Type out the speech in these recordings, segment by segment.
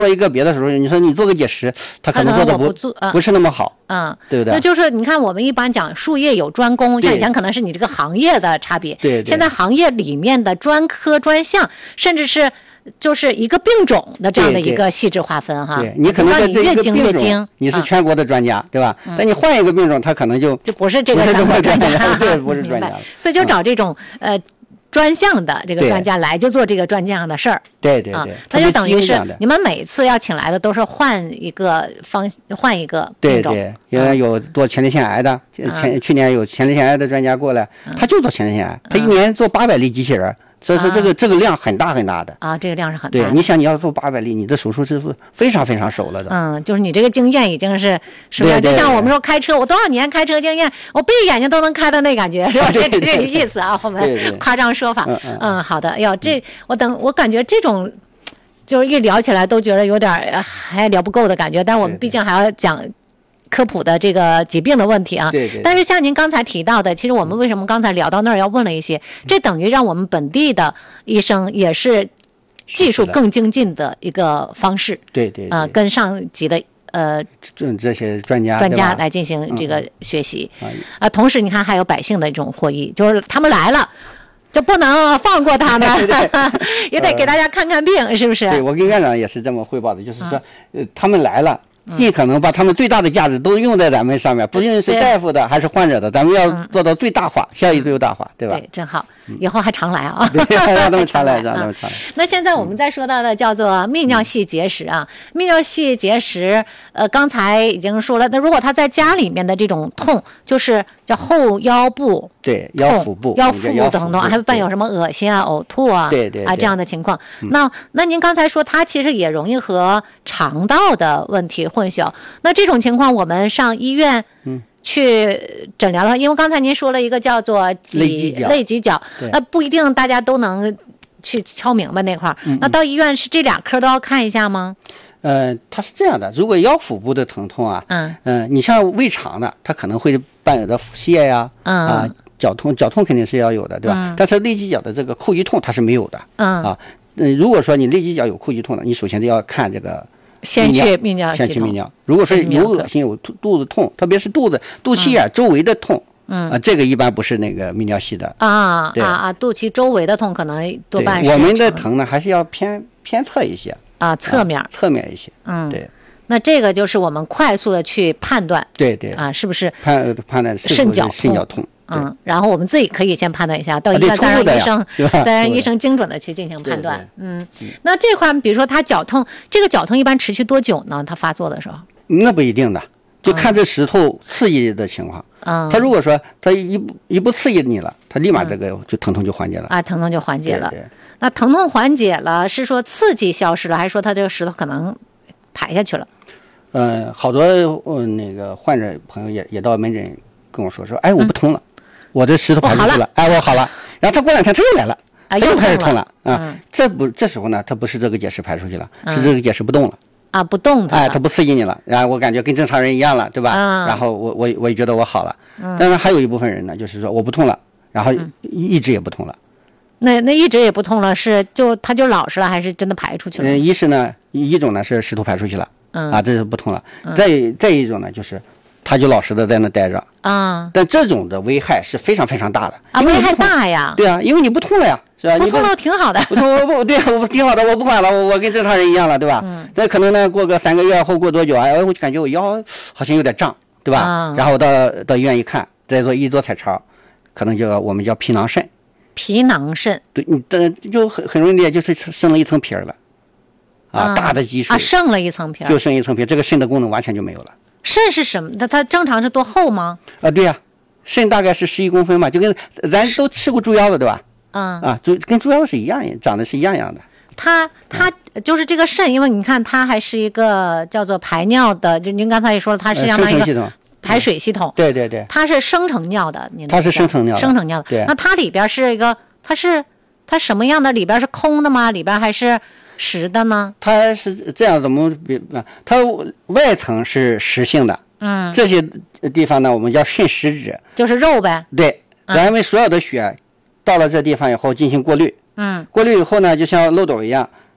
做一个别的手术，你说你做个结石，他可能做的不是那么好，对不对？ 那就是你看，我们一般讲术业有专攻，像以前可能是你这个行业的差别， 对， 现在行业里面的专科专项，甚至是就是一个病种的这样的一个细致划分哈。 对，你可能在这一个病种，你是全国的专家，对吧？但你换一个病种，他可能就不是这个专家， 对，不是专家， 所以就找这种专项的这个专家来就做这个专项的事儿， 对， 那就等于是你们每次要请来的都是换一个病种， 对，因为有做前列腺癌的，去年有前列腺癌的专家过来，他就做前列腺癌，他一年做800例机器人。所以说这个量很大很大的这个量是很大的。 对，你想你要做800例，你的手术是非常非常熟了的。 就是你这个经验已经是不是？就像我们说开车，我多少年开车经验，我闭眼睛都能开到那感觉，是吧？这个意思啊，我们夸张说法。好的。我感觉这种就是一聊起来都觉得有点还聊不够的感觉，但是我们毕竟还要讲科普的这个疾病的问题啊， 对。 但是像您刚才提到的，其实我们为什么刚才聊到那儿要问了一些，这等于让我们本地的医生也是技术更精进的一个方式。 对。 跟上级的这些专家来进行这个学习同时你看还有百姓的这种获益，就是他们来了。就不能放过他们，也得给大家看看病，是不是？ 对，我跟院长也是这么汇报的，就是说，他们来了。尽可能把他们最大的价值都用在咱们上面，不论是大夫的还是患者的，咱们要做到最大化，效益最大化，对吧？ 对，真好，以后还常来啊！ 对，让他们常来，让他们常来。 那现在我们在说到的叫做泌尿系结石啊，泌尿系结石，刚才已经说了，那如果他在家里面的这种痛，就是叫后腰部， 对，腰腹部疼痛，还伴有什么恶心啊、呕吐啊， 对这样的情况。那您刚才说他其实也容易和肠道的问题混淆，那这种情况我们上医院去诊疗了，因为刚才您说了一个叫做肋脊角，那不一定大家都能去敲明白那块儿。那到医院是这俩科都要看一下吗？ 它是这样的，如果腰腹部的疼痛啊，你像胃肠的，它可能会伴有着腹泻呀，绞痛肯定是要有的，对吧？但是肋脊角的这个叩击痛它是没有的，如果说你肋脊角有叩击痛的，你首先就要看这个。 先去泌尿系统， 先去泌尿。如果说有恶心、有肚子痛，特别是肚脐眼周围的痛，这个一般不是那个泌尿系的肚脐周围的痛可能多半是。 我们的疼呢，还是要偏侧一些侧面一些。对。 那这个就是我们快速的去判断， 对是不是判断肾绞痛。 然后我们自己可以先判断一下，到医院再让医生精准的去进行判断。那这块比如说他绞痛，这个绞痛一般持续多久呢？他发作的时候？ 那不一定的，就看这石头刺激的情况。他如果说他一不刺激你了，他立马这个就疼痛就缓解了疼痛就缓解了。 对。 那疼痛缓解了，是说刺激消失了，还是说他这个石头可能排下去了？ 好多那个患者朋友也到门诊跟我说，哎，我不痛了。我的石头排出去了，我好了。然后他过2天他又来了，他又开始痛了这时候呢，他不是这个结石排出去了，是这个结石不动了不动它， 他不刺激你了，然后我感觉跟正常人一样了，对吧？然后我也觉得我好了。但是还有一部分人呢，就是说我不痛了，然后一直也不痛了。 那一直也不痛了，他就老实了，还是真的排出去了？ 一种呢是石头排出去了，这是不痛了。再一种呢就是他就老实的在那待着但这种的危害是非常非常大的危害大呀。 对因为你不痛了呀，是吧？ 不痛了挺好的， 不痛我挺好的，我不管了，我跟正常人一样了，对吧？那可能呢过个3个月后过多久我就感觉我腰好像有点胀，对吧？然后到医院一看，再做彩超，可能我们叫皮囊肾。 皮囊肾， 对，你就很容易理解，就是剩了一层皮了大的积水剩了一层皮， 就剩一层皮，这个肾的功能完全就没有了。 肾是什么？它正常是多厚吗？ 对呀，肾大概是11公分嘛，就跟咱都吃过猪腰子对吧？跟猪腰子是一样，长得是一样的。 它就是这个肾，因为你看它还是一个叫做排尿的，就您刚才也说了，它是相当于一个排水系统。 对， 它是生成尿的， 它是生成尿的。 对， 那它里边是一个，它什么样的？里边是空的吗？里边还是实的呢？ 它是这样，怎么它外层是实性的，这些地方呢，我们叫肾实质， 就是肉呗。 对，咱们所有的血到了这地方以后进行过滤，过滤以后呢，就像漏斗一样，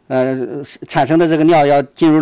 产生的这个尿要进入